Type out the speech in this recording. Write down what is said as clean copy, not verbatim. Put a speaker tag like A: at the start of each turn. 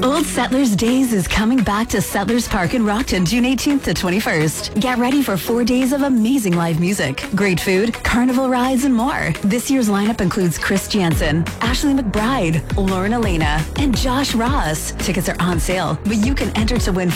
A: Old Settlers Days is coming back to Settlers Park in Rockton, June 18th to 21st. Get ready for 4 days of amazing live music, great food, carnival rides, and more. This year's lineup includes Chris Jansen, Ashley McBride, Lauren Elena, and Josh Ross. Tickets are on sale, but you can enter to win